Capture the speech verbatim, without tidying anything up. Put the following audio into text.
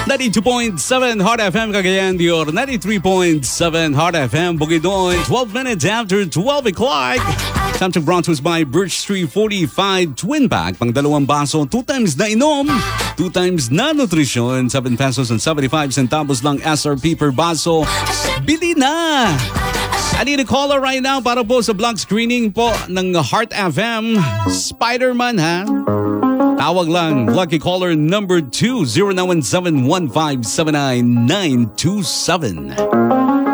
ninety-two point seven Hot F M Cagayan de Oro, ninety-three point seven Hot F M Bukidnon, twelve minutes after twelve o'clock. Time to brought to us by Birch Street forty-five Twin Pack. Pang dalawang baso, two times na inom, two times na nutrisyon, seven pesos and seventy-five centavos lang S R P per baso. Bili na! I need a caller right now para po sa vlog screening po ng Heart F M. Spider-Man, ha? Tawag lang. Lucky caller number two, zero nine one seven one five seven nine nine two seven.